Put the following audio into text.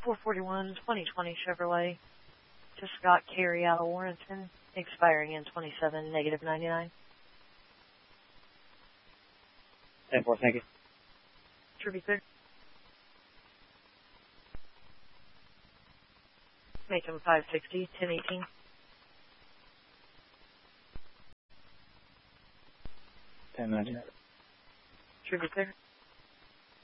441 2020 Chevrolet to Scott Carey out of Warrenton, expiring in 27 -99. 10-4, thank you. Should be clear. Make him 560, 1018. $10.99. Should be clear.